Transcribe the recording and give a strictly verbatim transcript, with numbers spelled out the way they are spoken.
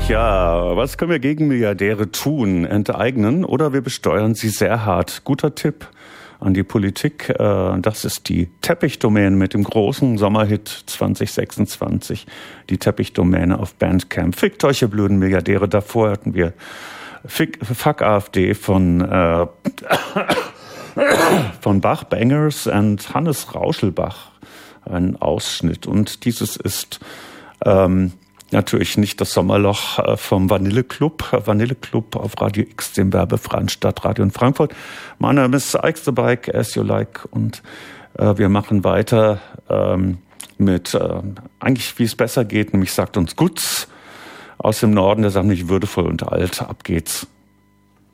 Ja, was können wir gegen Milliardäre tun? Enteignen oder wir besteuern sie sehr hart. Guter Tipp an die Politik. Das ist die Teppichdomäne mit dem großen Sommerhit zwanzig sechsundzwanzig. Die Teppichdomäne auf Bandcamp. Fickt euch, ihr blöden Milliardäre. Davor hatten wir Fick, Fuck AfD von, äh, von Bach, Bangers und Hannes Rauschelbach. Ein Ausschnitt. Und dieses ist ähm, natürlich nicht das Sommerloch vom Vanilleclub. Vanilleclub auf Radio X, dem werbefreien Stadtradio in Frankfurt. Mein Name ist Ike the Bike, as you like. Und äh, wir machen weiter ähm, mit äh, eigentlich, wie es besser geht, nämlich sagt uns Guts aus dem Norden, der sagt nicht würdevoll und alt. Ab geht's.